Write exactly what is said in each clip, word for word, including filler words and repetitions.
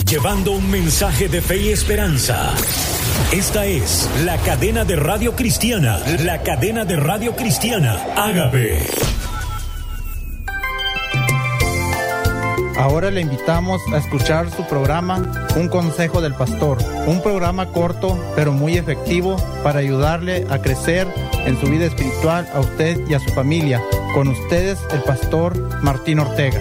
llevando un mensaje de fe y esperanza. Esta es la cadena de radio cristiana, la cadena de radio cristiana Ágape. Ahora le invitamos a escuchar su programa Un Consejo del Pastor, un programa corto pero muy efectivo para ayudarle a crecer en su vida espiritual a usted y a su familia. Con ustedes, el pastor Martín Ortega.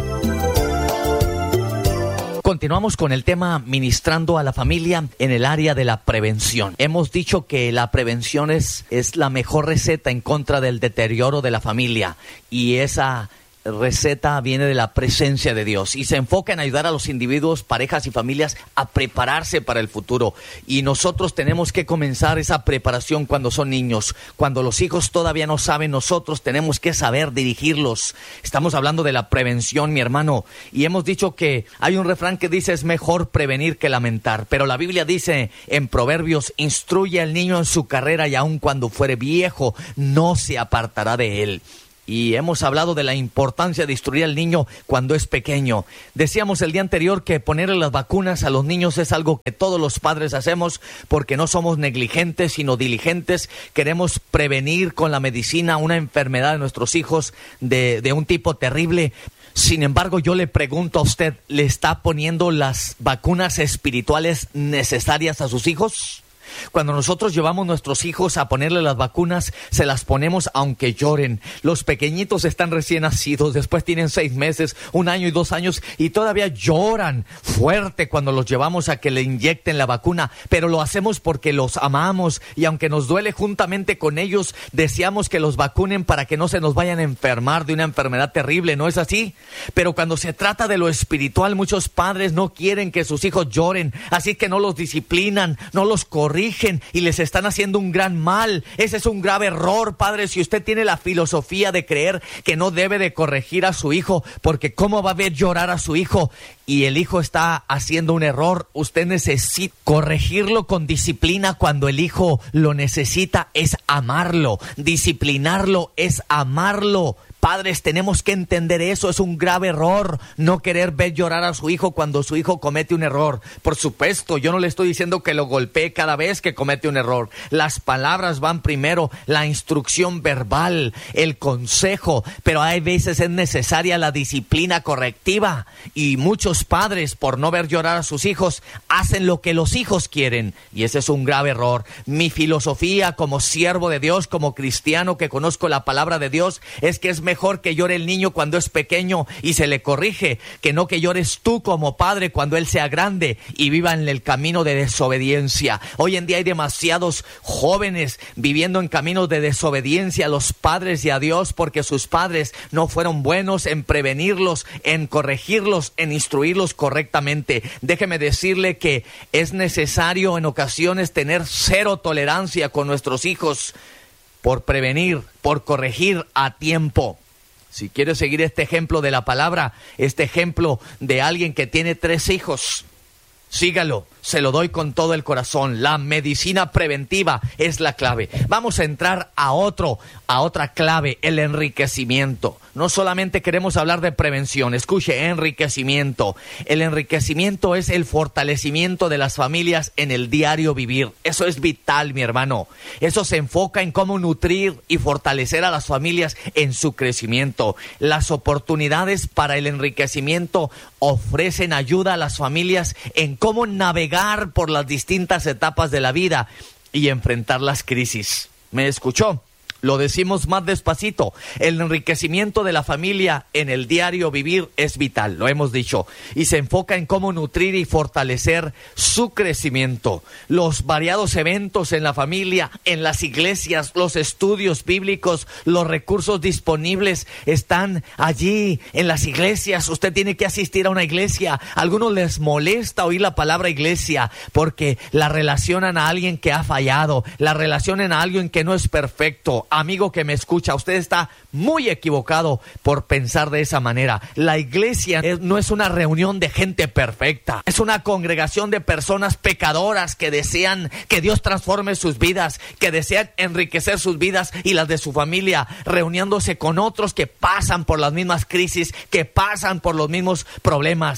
Continuamos con el tema ministrando a la familia en el área de la prevención. Hemos dicho que la prevención es, es la mejor receta en contra del deterioro de la familia, y esa receta viene de la presencia de Dios y se enfoca en ayudar a los individuos, parejas y familias a prepararse para el futuro. Y nosotros tenemos que comenzar esa preparación cuando son niños. Cuando los hijos todavía no saben, nosotros tenemos que saber dirigirlos. Estamos hablando de la prevención, mi hermano, y hemos dicho que hay un refrán que dice: es mejor prevenir que lamentar. Pero la Biblia dice en Proverbios: instruye al niño en su carrera y aun cuando fuere viejo no se apartará de él. Y hemos hablado de la importancia de instruir al niño cuando es pequeño. Decíamos el día anterior que ponerle las vacunas a los niños es algo que todos los padres hacemos porque no somos negligentes, sino diligentes. Queremos prevenir con la medicina una enfermedad de nuestros hijos de, de un tipo terrible. Sin embargo, yo le pregunto a usted, ¿le está poniendo las vacunas espirituales necesarias a sus hijos? Cuando nosotros llevamos nuestros hijos a ponerle las vacunas, se las ponemos aunque lloren. Los pequeñitos están recién nacidos, después tienen seis meses, un año y dos años y todavía lloran fuerte cuando los llevamos a que le inyecten la vacuna, pero lo hacemos porque los amamos y aunque nos duele, juntamente con ellos deseamos que los vacunen para que no se nos vayan a enfermar de una enfermedad terrible, ¿no es así? Pero cuando se trata de lo espiritual, muchos padres no quieren que sus hijos lloren, así que no los disciplinan, no los corrigen y les están haciendo un gran mal. Ese es un grave error, padre. Si usted tiene la filosofía de creer que no debe de corregir a su hijo, porque ¿cómo va a ver llorar a su hijo? Y el hijo está haciendo un error. Usted necesita corregirlo con disciplina cuando el hijo lo necesita. Es amarlo. Disciplinarlo es amarlo. Padres, tenemos que entender eso. Es un grave error no querer ver llorar a su hijo cuando su hijo comete un error. Por supuesto, yo no le estoy diciendo que lo golpee cada vez que comete un error. Las palabras van primero, la instrucción verbal, el consejo, pero hay veces es necesaria la disciplina correctiva. Y muchos padres, por no ver llorar a sus hijos, hacen lo que los hijos quieren. Y ese es un grave error. Mi filosofía como siervo de Dios, como cristiano que conozco la palabra de Dios, es que es mejor que llore el niño cuando es pequeño y se le corrige, que no que llores tú como padre cuando él sea grande y viva en el camino de desobediencia. Hoy en día hay demasiados jóvenes viviendo en caminos de desobediencia a los padres y a Dios porque sus padres no fueron buenos en prevenirlos, en corregirlos, en instruirlos correctamente. Déjeme decirle que es necesario en ocasiones tener cero tolerancia con nuestros hijos por prevenir, por corregir a tiempo. Si quiere seguir este ejemplo de la palabra, este ejemplo de alguien que tiene tres hijos, sígalo, se lo doy con todo el corazón. La medicina preventiva es la clave. Vamos a entrar a otro, a otra clave, el enriquecimiento. No solamente queremos hablar de prevención, escuche, enriquecimiento. El enriquecimiento es el fortalecimiento de las familias en el diario vivir. Eso es vital, mi hermano. Eso se enfoca en cómo nutrir y fortalecer a las familias en su crecimiento. Las oportunidades para el enriquecimiento ofrecen ayuda a las familias en cómo navegar por las distintas etapas de la vida y enfrentar las crisis. ¿Me escuchó? Lo decimos más despacito. El enriquecimiento de la familia en el diario vivir es vital, lo hemos dicho, y se enfoca en cómo nutrir y fortalecer su crecimiento. Los variados eventos en la familia, en las iglesias, los estudios bíblicos, los recursos disponibles están allí en las iglesias. Usted tiene que asistir a una iglesia. A algunos les molesta oír la palabra iglesia porque la relacionan a alguien que ha fallado, la relacionan a alguien que no es perfecto. Amigo que me escucha, usted está muy equivocado por pensar de esa manera. La iglesia es, no es una reunión de gente perfecta. Es una congregación de personas pecadoras que desean que Dios transforme sus vidas, que desean enriquecer sus vidas y las de su familia, reuniéndose con otros que pasan por las mismas crisis, que pasan por los mismos problemas.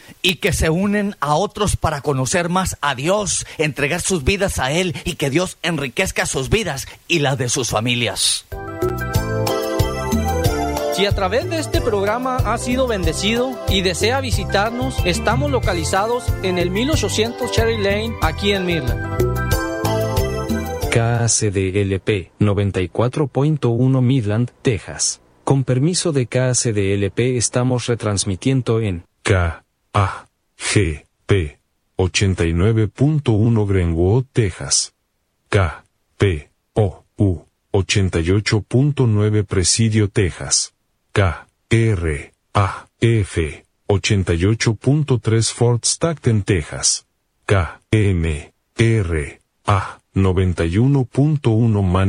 y que se unen a otros para conocer más a Dios, entregar sus vidas a Él y que Dios enriquezca sus vidas y las de sus familias. Si a través de este programa ha sido bendecido y desea visitarnos, estamos localizados en el mil ochocientos Cherry Lane, aquí en Midland. K A C D L P noventa y cuatro punto uno Midland, Texas. Con permiso de K A C D L P estamos retransmitiendo en K A G P ochenta y nueve punto uno Greenwood, Texas. K P O U ochenta y ocho punto nueve Presidio, Texas. K R A F ochenta y ocho punto tres Fort Stockton, Texas. K M R A noventa y uno punto uno Man